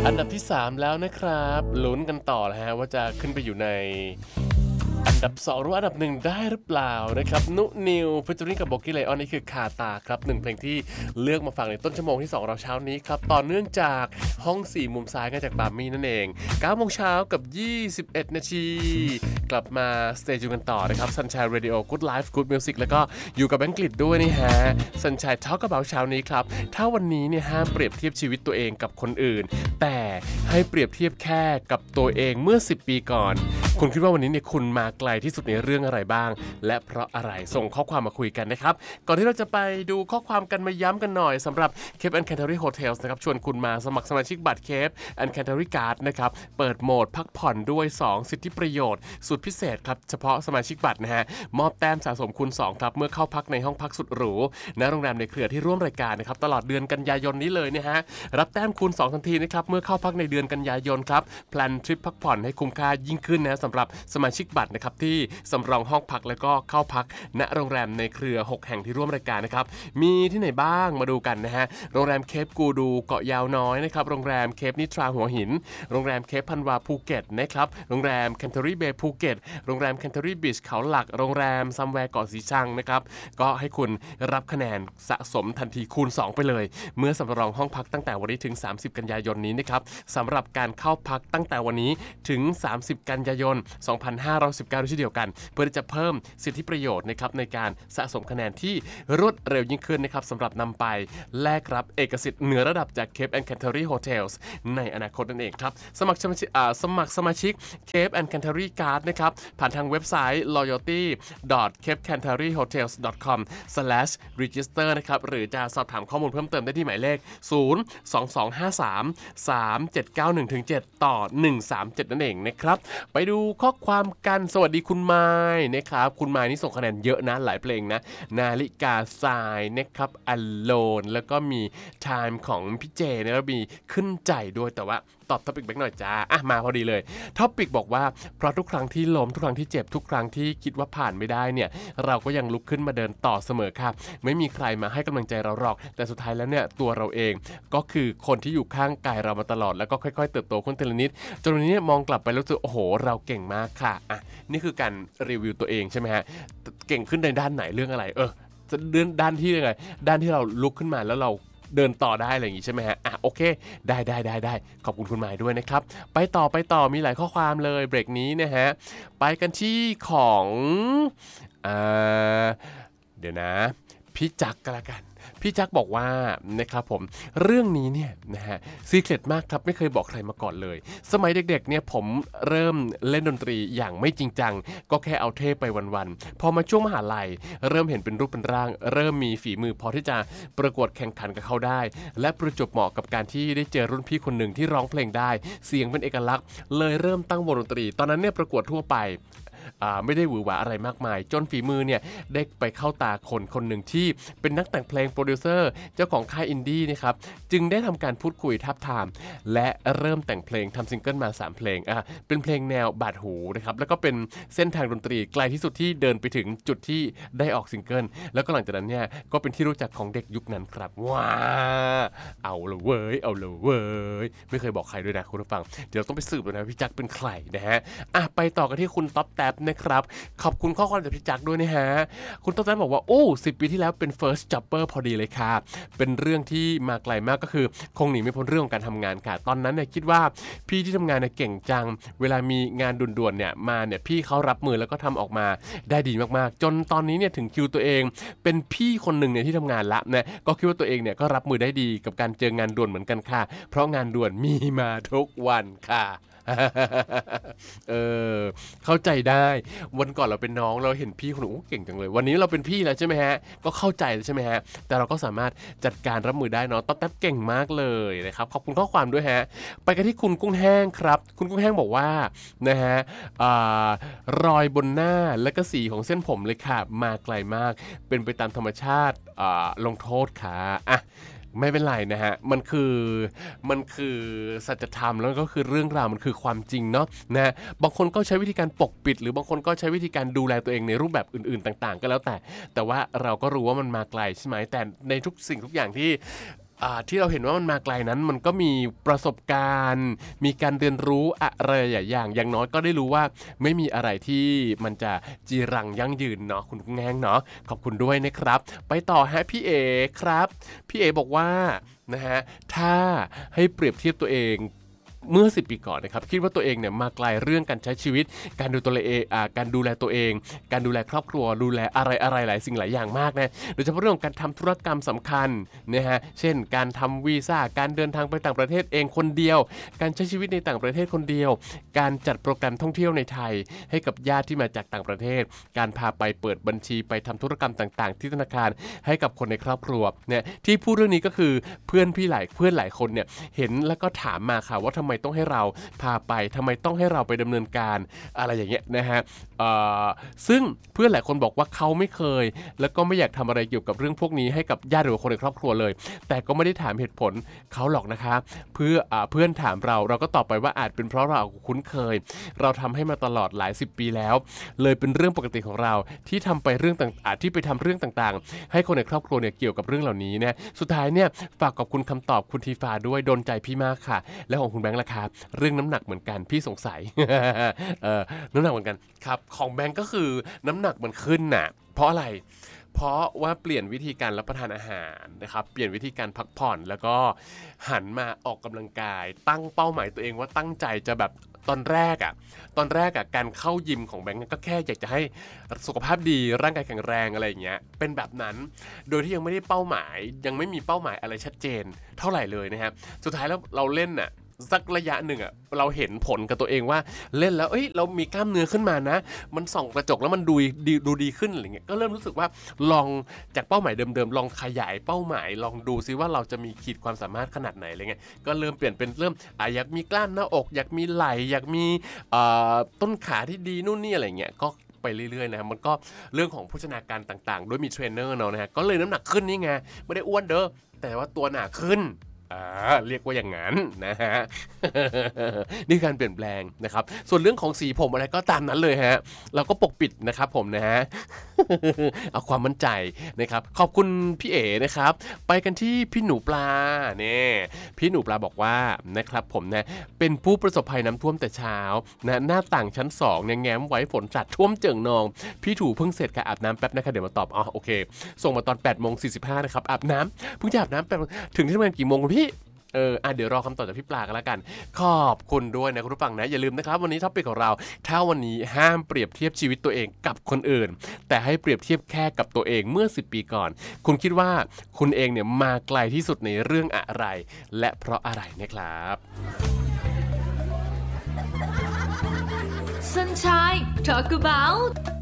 อันดับที่3แล้วนะครับลุ้นกันต่อแล้วฮะว่าจะขึ้นไปอยู่ในอันดับ2หรืออันดับ1ได้หรือเปล่านะครับนุนิวฟิชเจอริ่งกับโบกี้ไลออนนี่คือคาตาครับ1เพลงที่เลือกมาฟังในต้นชั่วโมงที่2เราเช้านี้ครับต่อเนื่องจากห้อง4มุมซ้ายกันจากปามี่นั่นเอง9โมงเช้ากับ21นาทีกลับมาสเตจกันต่อนะครับ Sunshine Radio Good Life Good Music แล้วก็อยู่กับอังกฤษด้วยนี่ฮะ Sunshine Talk About เช้านี้ครับถ้าวันนี้เนี่ยห้ามเปรียบเทียบชีวิตตัวเองกับคนอื่นแต่ให้เปรียบเทียบแค่กับตัวเองเมื่อ10ปีก่อนคุณคิดว่าวันนี้เนี่ยคุณมาไกลที่สุดในเรื่องอะไรบ้างและเพราะอะไรส่งข้อความมาคุยกันนะครับก่อนที่เราจะไปดูข้อความกันมาย้ำกันหน่อยสำหรับ Cape and Canterbury Hotels นะครับชวนคุณมาสมัครสมาชิกบัตร Cape and Canterbury Card นะครับเปิดโหมดพักผ่อนด้วย2สิทธิประโยชน์สุดพิเศษครับเฉพาะสมาชิกบัตรนะฮะมอบแต้มสะสมคูณ2ครับเมื่อเข้าพักในห้องพักสุดหรูณโรงแรมในเครือที่ร่วมรายการนะครับตลอดเดือนกันยายนนี้เลยนะฮะรับแต้มคูณ2ทันทีนะครับเมื่อเข้าพักในเดือนกันยายนครับแพลนทริปพักผ่อนให้คุ้มค่ายิ่งขึ้นนะสำหรับสมาชิกบัตรนะครับที่สำรองห้องพักแล้วก็เข้าพักณโรงแรมในเครือ6แห่งที่ร่วมรายการนะครับมีที่ไหนบ้างมาดูกันนะฮะโรงแรมเคปกูดูเกาะยาวน้อยนะครับโรงแรมเคปนิทราหัวหินโรงแรมเคปพันวาภูเก็ตนะครับโรงแรมแคนเทอรี่เบย์ภูเก็ตโรงแรมแคนเทอรี่บีชเขาหลักโรงแรมซัมแวร์เกาะสีชังนะครับก็ให้คุณรับคะแนนสะสมทันทีคูณ2ไปเลยเมื่อสำรองห้องพักตั้งแต่วันนี้ถึง30กันยายนนี้นะครับสำหรับการเข้าพักตั้งแต่วันนี้ถึง30กันยายน2519ด้วยเช่นเดียวกันเพื่อจะเพิ่มสิทธิประโยชน์นะครับในการสะสมคะแนนที่รวดเร็วยิ่งขึ้นนะครับสำหรับนำไปแลกรับเอกสิทธิ์เหนือระดับจาก Cape and Canterbury Hotels ในอนาคตนั่นเองครับสมัครสมาชิก Cape and Canterbury Card นะครับผ่านทางเว็บไซต์ loyalty.capecanterburyhotels.com/register นะครับหรือจะสอบถามข้อมูลเพิ่มเติมได้ที่หมายเลข022533791-7ต่อ137นั่นเองนะครับไปดูข้อความกันสวัสดีคุณไม้นะครับคุณไม้นี่ส่งคะแนนเยอะนะหลายเพลงนะนาฬิกาทรายนะครับ Alone แล้วก็มี Time ของพี่เจนะแล้วมีขึ้นใจด้วยแต่ว่าตอบท็อปิกแบงค์หน่อยจ้ามาพอดีเลยท็อปิกบอกว่าเพราะทุกครั้งที่ล้มทุกครั้งที่เจ็บทุกครั้งที่คิดว่าผ่านไม่ได้เนี่ยเราก็ยังลุกขึ้นมาเดินต่อเสมอค่ะไม่มีใครมาให้กำลังใจเราหรอกแต่สุดท้ายแล้วเนี่ยตัวเราเองก็คือคนที่อยู่ข้างกายเรามาตลอดแล้วก็ค่อยๆเติบโตขึ้นทีละนิดจนวันนี้มองกลับไปแล้วรู้สึกโอ้โหเราเก่งมากค่ะนี่คือการรีวิวตัวเองใช่ไหมฮะเก่งขึ้นในด้านไหนเรื่องอะไรด้านที่ยังไงด้านที่เราลุกขึ้นมาแล้วเราเดินต่อได้อะไรอย่างงี้ใช่ไหมฮะโอเคได้ขอบคุณคุณหมายด้วยนะครับไปต่อมีหลายข้อความเลยเบรกนี้นะฮะไปกันที่ของเดี๋ยวนะพี่จักรกันละกันพี่จักบอกว่านะครับผมเรื่องนี้เนี่ยนะฮะซีเคร็ตมากครับไม่เคยบอกใครมาก่อนเลยสมัยเด็กๆเนี่ยผมเริ่มเล่นดนตรีอย่างไม่จริงจังก็แค่เอาเทพไปวันๆพอมาช่วงมหาลัยเริ่มเห็นเป็นรูปเป็นร่างเริ่มมีฝีมือพอที่จะประกวดแข่งขันกับเขาได้และประจวบเหมาะกับการที่ได้เจอรุ่นพี่คนหนึ่งที่ร้องเพลงได้เสียงเป็นเอกลักษณ์เลยเริ่มตั้งวงดนตรีตอนนั้นเนี่ยประกวดทั่วไปไม่ได้หวือหวาอะไรมากมายจนฝีมือเนี่ยได้ไปเข้าตาคนหนึ่งที่เป็นนักแต่งเพลงโปรดิวเซอร์เจ้าของค่ายอินดี้นะครับจึงได้ทำการพูดคุยทับทามและเริ่มแต่งเพลงทำซิงเกิลมา3เพลงเป็นเพลงแนวบาดหูนะครับแล้วก็เป็นเส้นทางดนตรีไกลที่สุดที่เดินไปถึงจุดที่ได้ออกซิงเกิลแล้วก็หลังจากนั้นเนี่ยก็เป็นที่รู้จักของเด็กยุคนั้นครับว้าเอาละเว้ยไม่เคยบอกใครด้วยนะคุณผู้ฟังเดี๋ยวต้องไปสืบดูนะพี่จักเป็นใครนะฮะไปต่อกันที่คุณต๊อบแท็บนะครับขอบคุณข้อความจากพี่จักด้วยนะฮะคุณต๊อบแท็บบอกว่า10 ปีที่แล้วเป็น first jobber พอดีเลยค่ะเป็นเรื่องที่มาไกลมากก็คือคงหนีไม่พ้นเรื่องของการทำงานค่ะตอนนั้นเนี่ยคิดว่าพี่ที่ทำงานเนี่ยเก่งจังเวลามีงานด่วนๆเนี่ยมาเนี่ยพี่เขารับมือแล้วก็ทำออกมาได้ดีมากๆจนตอนนี้เนี่ยถึงคิวตัวเองเป็นพี่คนหนึ่งเนี่ยที่ทำงานละนะก็คิดว่าตัวเองเนี่ยก็รับมือได้ดีกับการเจองานด่วนเหมือนกันค่ะเพราะงานด่วนมีมาทุกวันค่ะเข้าใจได้วันก่อนเราเป็นน้องเราเห็นพี่คนเก่งจังเลยวันนี้เราเป็นพี่แล้วใช่ไหมฮะก็เข้าใจใช่ไหมฮะแต่เราก็สามารถจัดการรับมือได้เนาะต๊อบแท็บเก่งมากเลยนะครับขอบคุณข้อความด้วยฮะไปกันที่คุณกุ้งแห้งครับคุณกุ้งแห้งบอกว่านะฮะรอยบนหน้าและก็สีของเส้นผมเลยค่ะมาไกลมากเป็นไปตามธรรมชาติลงโทษค่ะไม่เป็นไรนะฮะมันคือสัจธรรมแล้วก็คือเรื่องราวมันคือความจริงเนาะนะบางคนก็ใช้วิธีการปกปิดหรือบางคนก็ใช้วิธีการดูแลตัวเองในรูปแบบอื่นๆต่างๆก็แล้วแต่ว่าเราก็รู้ว่ามันมาไกลใช่ไหมแต่ในทุกสิ่งทุกอย่างที่ที่เราเห็นว่ามันมาไกลนั้นมันก็มีประสบการณ์มีการเรียนรู้อะไรอย่างน้อยก็ได้รู้ว่าไม่มีอะไรที่มันจะจีรังยั่งยืนเนาะคุณแง่งเนาะขอบคุณด้วยนะครับไปต่อฮะพี่เอครับพี่เอบอกว่านะฮะถ้าให้เปรียบเทียบตัวเองเมื่อ10 ปีก่อนนะครับคิดว่าตัวเองเนี่ยมาไกลเรื่องการใช้ชีวิตการดูตัวเองการดูแลตัวเองการดูแลครอบครัวดูแลอะไรหลายสิ่งหลายอย่างมากนะโดยเฉพาะเรื่องการทำธุรกรรมสำคัญนะฮะเช่นการทำวีซ่าการเดินทางไปต่างประเทศเองคนเดียวการใช้ชีวิตในต่างประเทศคนเดียวการจัดโปรแกรมท่องเที่ยวในไทยให้กับญาติที่มาจากต่างประเทศการพาไปเปิดบัญชีไปทำธุรกรรมต่างๆที่ธนาคารให้กับคนในครอบครัวเนี่ยที่พูดเรื่องนี้ก็คือเพื่อนหลายคนเนี่ยเห็นแล้วก็ถามมาค่ะว่าทำไมต้องให้เราพาไปทำไมต้องให้เราไปดำเนินการอะไรอย่างเงี้ยนะฮะซึ่งเพื่อนหลายคนบอกว่าเขาไม่เคยแล้วก็ไม่อยากทำอะไรเกี่ยวกับเรื่องพวกนี้ให้กับญาติหรือคนในครอบครัวเลยแต่ก็ไม่ได้ถามเหตุผลเขาหรอกนะคะเพื่อนถามเราก็ตอบไปว่าอาจเป็นเพราะเราคุ้นเคยเราทำให้มาตลอดหลาย10 ปีแล้วเลยเป็นเรื่องปกติของเราที่ทำไปเรื่องต่างที่ไปทำเรื่องต่างๆให้คนในครอบครัวเนี่ยเกี่ยวกับเรื่องเหล่านี้นะสุดท้ายเนี่ยฝากขอบคุณคำตอบคุณทีฟ้าด้วยโดนใจพี่มากค่ะและของคุณแบงค์ล่ะครับเรื่องน้ำหนักเหมือนกันพี่สงสัย น้ำหนักเหมือนกันครับของแบงค์ก็คือน้ำหนักมันขึ้นน่ะเพราะอะไรเพราะว่าเปลี่ยนวิธีการรับประทานอาหารนะครับเปลี่ยนวิธีการพักผ่อนแล้วก็หันมาออกกำลังกายตั้งเป้าหมายตัวเองว่าตั้งใจจะแบบตอนแรกการเข้ายิมของแบงค์ก็แค่อยากจะให้สุขภาพดีร่างกายแข็งแรงอะไรอย่างเงี้ยเป็นแบบนั้นโดยที่ยังไม่ได้เป้าหมายยังไม่มีเป้าหมายอะไรชัดเจนเท่าไหร่เลยนะครับสุดท้ายแล้วเราเล่นน่ะสักระยะหนึ่งเราเห็นผลกับตัวเองว่าเล่นแล้วเรามีกล้ามเนื้อขึ้นมานะมันส่องกระจกแล้วมันดูดีขึ้นอะไรเงี้ยก็เริ่มรู้สึกว่าลองจากเป้าหมายเดิมๆลองขยายเป้าหมายลองดูซิว่าเราจะมีขีดความสามารถขนาดไหนอะไรเงี้ยก็เริ่มเปลี่ยนเป็นเริ่มอยากมีกล้ามหน้าอกอยากมีไหล่อยากมีต้นขาที่ดีนู่นนี่อะไรเงี้ยก็ไปเรื่อยๆนะมันก็เรื่องของโภชนาการต่างๆด้วยมีเทรนเนอร์เนาะนะฮะก็เลยน้ำหนักขึ้นนี่ไงไม่ได้อ้วนเด้อแต่ว่าตัวหนาขึ้นเรียกว่าอย่างนั้นนะฮะ นี่การเปลี่ยนแปลงนะครับส่วนเรื่องของสีผมอะไรก็ตามนั้นเลยฮะเราก็ปกปิดนะครับผมนะฮะ เอาความมั่นใจนะครับขอบคุณพี่เอ๋นะครับไปกันที่พี่หนูปลาเนี่ยพี่หนูปลาบอกว่านะครับผมนะเป็นผู้ประสบภัยน้ำท่วมแต่เช้านะหน้าต่างชั้น2เนี่ยแง้มไว้ฝนจัดท่วมเจิ่งนองพี่ถูเพิ่งเสร็จค่ะอาบน้ำแป๊บนะคะเดี๋ยวมาตอบโอเคส่งมาตอน 8:45 นะครับอาบน้ำเพิ่งจะอาบน้ำแป๊บถึงที่ทำงานกี่โมงคุณพี่เดี๋ยวรอคำตอบจากพี่ปลากันแล้วกันขอบคุณด้วยนะคุณผู้ฟังนะอย่าลืมนะครับวันนี้ท็อปิกของเราถ้าวันนี้ห้ามเปรียบเทียบชีวิตตัวเองกับคนอื่นแต่ให้เปรียบเทียบแค่กับตัวเองเมื่อ10 ปีก่อนคุณคิดว่าคุณเองเนี่ยมาไกลที่สุดในเรื่องอะไรและเพราะอะไรนะครับ Sunshine Talk About